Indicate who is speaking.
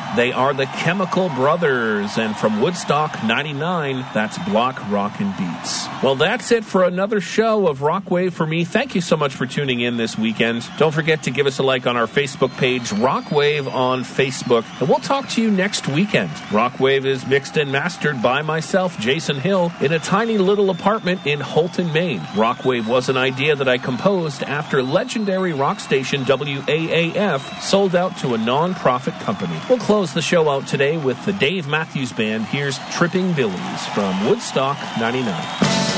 Speaker 1: They are the Chemical Brothers, and from Woodstock 99, that's Block Rockin' Beats. Well, that's it for another show of Rockwave for me. Thank you so much for tuning in this weekend. Don't forget to give us a like on our Facebook page, Rockwave on Facebook, and we'll talk to you next weekend. Rockwave is mixed and mastered by myself, Jason Hill, in a tiny little apartment in Holton, Maine. Rockwave was an idea that I composed after legendary rock station WAAF sold out to a non-profit company. We'll close the show out today with the Dave Matthews Band. Here's Tripping Billies from Woodstock 99.